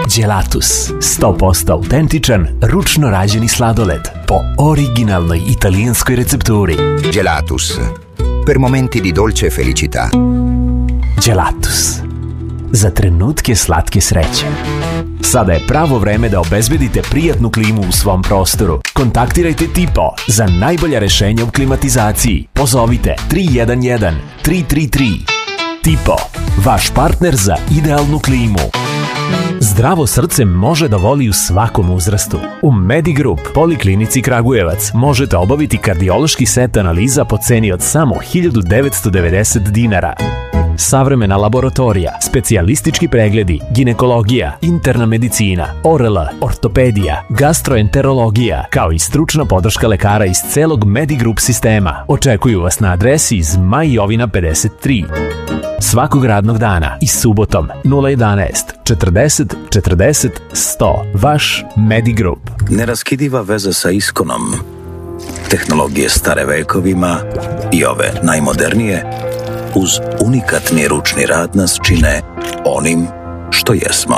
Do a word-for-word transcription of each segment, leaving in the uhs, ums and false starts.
Gelatus, sto posto autentičan, ručno rađeni sladoled po originalnoj italijanskoj recepturi. Gelatus, per momenti di dolce felicità. Gelatus, za trenutke slatke sreće. Sada je pravo vreme da obezbedite prijatnu klimu u svom prostoru. Kontaktirajte Tipo za najbolja rešenja u klimatizaciji. Pozovite tri jedan jedan tri tri tri. Tipo, vaš partner za idealnu klimu. Zdravo srce može da voli u svakom uzrastu. U Medigroup Poliklinici Kragujevac možete obaviti kardiološki set analiza po ceni od samo hiljadu devetsto devedeset dinara. Savremena laboratorija, specijalistički pregledi, ginekologija, interna medicina, O R L, ortopedija, gastroenterologija, kao i stručna podrška lekara iz celog Medigroup sistema. Očekuju vas na adresi iz Maj Jovina pedeset tri. Svakog radnog dana i subotom nula jedanaest četrdeset četrdeset sto. Vaš Medigroup. Neraskidiva veza sa iskonom. Tehnologije stare vekovima i ove najmodernije uz unikatni ručni rad nas čine onim što jesmo.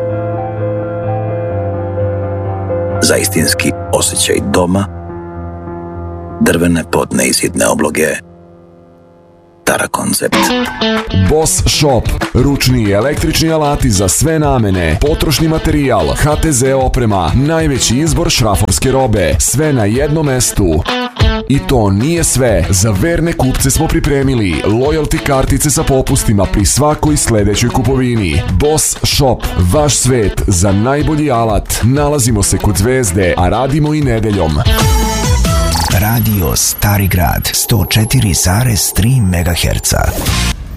Za istinski osjećaj doma, drvene podne izidne obloge, Tara koncept. Boss Shop, ručni i električni alati za sve namene, potrošni materijal, H T Z oprema, najveći izbor šraforske robe, sve na jednom mestu. I to nije sve, za verne kupce smo pripremili loyalty kartice sa popustima pri svakoj sledećoj kupovini. Boss Shop, vaš svet za najbolji alat. Nalazimo se kod Zvezde, a radimo i nedeljom. Radio Stari Grad sto četiri zarez tri megaherca.